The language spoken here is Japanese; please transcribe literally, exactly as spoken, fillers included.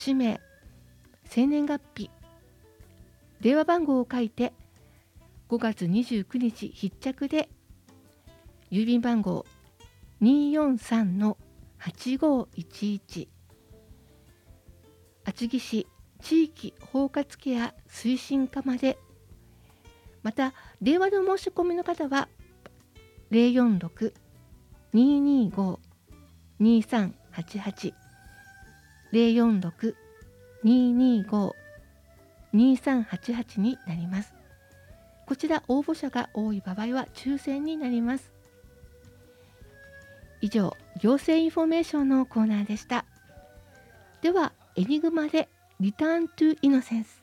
氏名、生年月日、電話番号を書いてごがつにじゅうくにち必着で郵便番号 にーよんさんのはちごいちいち 厚木市地域包括ケア推進課まで、また電話の申し込みの方は ゼロよんろく にーにーご にーさんはちはち ゼロよんろく にーにーご にーさんはちはち になります。こちら応募者が多い場合は抽選になります。以上、行政インフォメーションのコーナーでした。では、エニグマでリターントゥイノセンス。